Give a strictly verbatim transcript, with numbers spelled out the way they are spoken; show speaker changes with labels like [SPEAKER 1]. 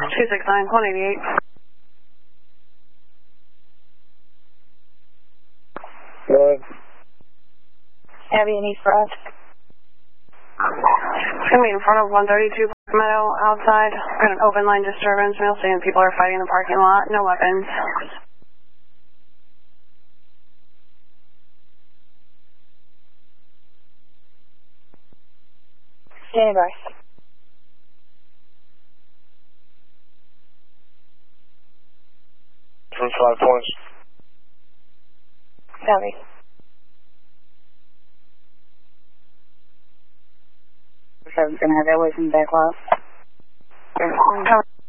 [SPEAKER 1] two six nine, one eighty-eight.
[SPEAKER 2] Go ahead.
[SPEAKER 3] Abby and East Frost.
[SPEAKER 1] It's going to be in front of one thirty-two Meadow outside. Got an open line disturbance. Mail saying people are fighting in the parking lot. No weapons.
[SPEAKER 3] Standing by.
[SPEAKER 2] From five points.
[SPEAKER 3] Copy. So I'm going to have that way from the back lot.
[SPEAKER 1] Copy.